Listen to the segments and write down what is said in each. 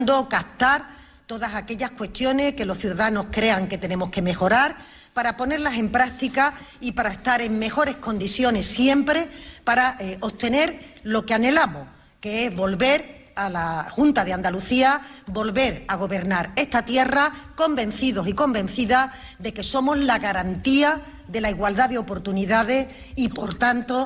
captar todas aquellas cuestiones que los ciudadanos crean que tenemos que mejorar para ponerlas en práctica y para estar en mejores condiciones siempre para obtener lo que anhelamos, que es volver a la Junta de Andalucía, volver a gobernar esta tierra convencidos y convencidas de que somos la garantía de la igualdad de oportunidades y, por tanto,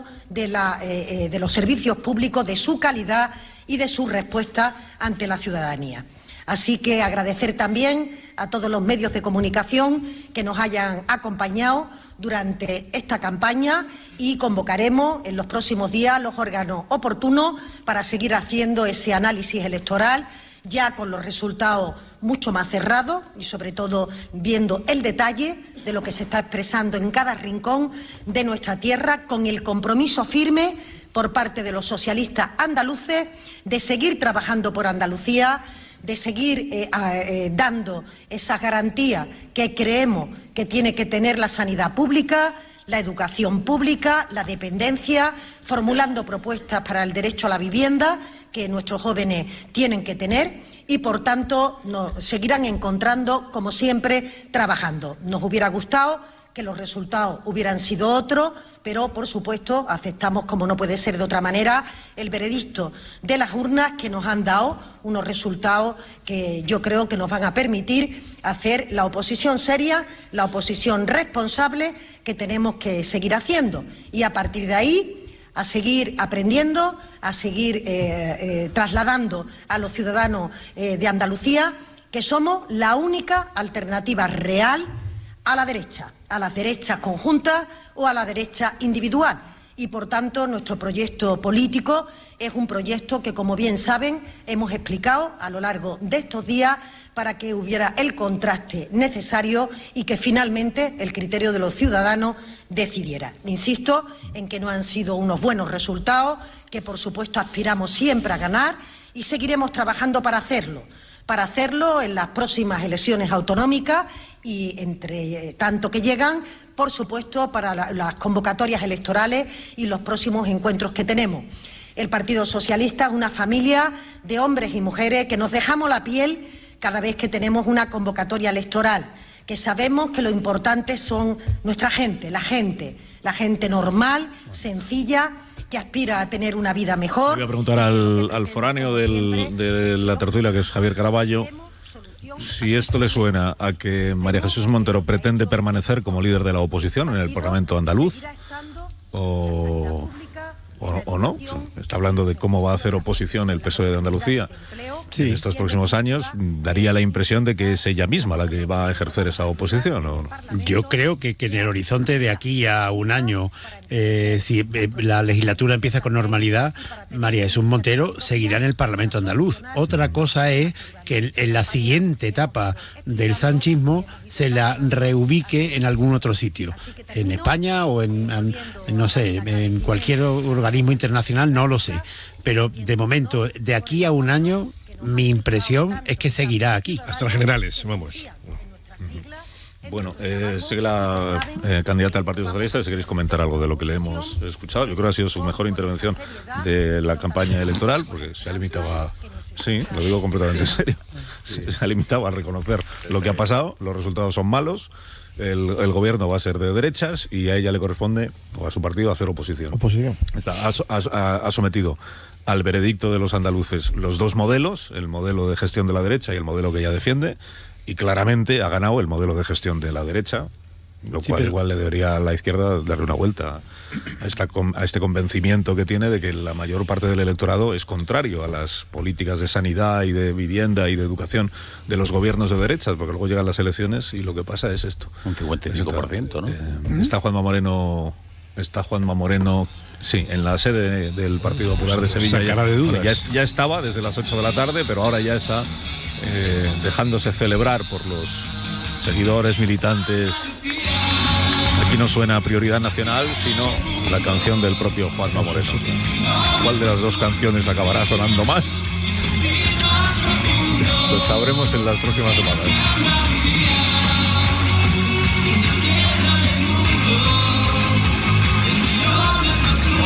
de los servicios públicos, de su calidad y de su respuesta ante la ciudadanía. Así que agradecer también a todos los medios de comunicación que nos hayan acompañado durante esta campaña y convocaremos en los próximos días los órganos oportunos para seguir haciendo ese análisis electoral, ya con los resultados mucho más cerrados y sobre todo viendo el detalle de lo que se está expresando en cada rincón de nuestra tierra, con el compromiso firme por parte de los socialistas andaluces de seguir trabajando por Andalucía, de seguir dando esas garantías que creemos que tiene que tener la sanidad pública, la educación pública, la dependencia, formulando propuestas para el derecho a la vivienda que nuestros jóvenes tienen que tener y, por tanto, nos seguirán encontrando, como siempre, trabajando. Nos hubiera gustado que los resultados hubieran sido otros, pero, por supuesto, aceptamos, como no puede ser de otra manera, el veredicto de las urnas que nos han dado unos resultados que yo creo que nos van a permitir hacer la oposición seria, la oposición responsable que tenemos que seguir haciendo. Y a partir de ahí, a seguir aprendiendo, a seguir trasladando a los ciudadanos de Andalucía que somos la única alternativa real a la derecha conjunta o a la derecha individual. Y, por tanto, nuestro proyecto político es un proyecto que, como bien saben, hemos explicado a lo largo de estos días para que hubiera el contraste necesario y que finalmente el criterio de los ciudadanos decidiera. Insisto en que no han sido unos buenos resultados, que por supuesto aspiramos siempre a ganar y seguiremos trabajando para hacerlo en las próximas elecciones autonómicas y, entre tanto que llegan, por supuesto, para las convocatorias electorales y los próximos encuentros que tenemos. El Partido Socialista es una familia de hombres y mujeres que nos dejamos la piel cada vez que tenemos una convocatoria electoral, que sabemos que lo importante son nuestra gente, la gente normal, sencilla, que aspira a tener una vida mejor. Voy a preguntar al foráneo de la tertulia, que es Javier Caraballo, si esto le suena a que María Jesús Montero pretende permanecer como líder de la oposición en el Parlamento andaluz o no. Está hablando de cómo va a hacer oposición el PSOE de Andalucía en estos próximos años. Daría la impresión de que es ella misma la que va a ejercer esa oposición, ¿o no? Yo creo que en el horizonte de aquí a un año, si la legislatura empieza con normalidad, María Jesús Montero seguirá en el Parlamento andaluz. Otra cosa es que en la siguiente etapa del sanchismo se la reubique en algún otro sitio, en España o no sé, en cualquier organismo internacional, no lo sé. Pero de momento, de aquí a un año, mi impresión es que seguirá aquí. Hasta las generales, vamos. Bueno, sigue la candidata del Partido Socialista. Si queréis comentar algo de lo que le hemos escuchado, yo creo que ha sido su mejor intervención de la campaña electoral, porque se ha limitado a... Sí, lo digo completamente en serio. Se ha limitado a reconocer lo que ha pasado, los resultados son malos, el gobierno va a ser de derechas y a ella le corresponde, o a su partido, hacer oposición. Ha sometido al veredicto de los andaluces los dos modelos, el modelo de gestión de la derecha y el modelo que ella defiende, y claramente ha ganado el modelo de gestión de la derecha, lo cual igual le debería a la izquierda darle una vuelta a este convencimiento que tiene de que la mayor parte del electorado es contrario a las políticas de sanidad y de vivienda y de educación de los gobiernos de derechas, porque luego llegan las elecciones y lo que pasa es esto. Un 55%, ¿no? Está Juanma Moreno, sí, en la sede del Partido Popular de Sevilla. Ya estaba desde las 8 de la tarde, pero ahora ya está dejándose celebrar por los seguidores, militantes. Aquí no suena Prioridad Nacional, sino la canción del propio Juanma Moreno. ¿Cuál de las dos canciones acabará sonando más? Lo sabremos en las próximas semanas.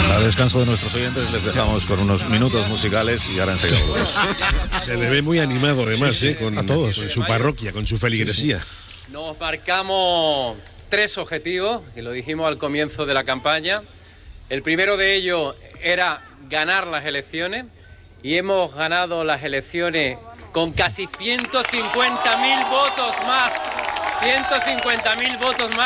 Para descanso de nuestros oyentes les dejamos con unos minutos musicales y ahora enseguida volvemos. Se le ve muy animado además, a todos. con su parroquia, con su feligresía. Nos marcamos 3 objetivos, que lo dijimos al comienzo de la campaña. El primero de ellos era ganar las elecciones, y hemos ganado las elecciones con casi 150.000 votos más. 150.000 votos más.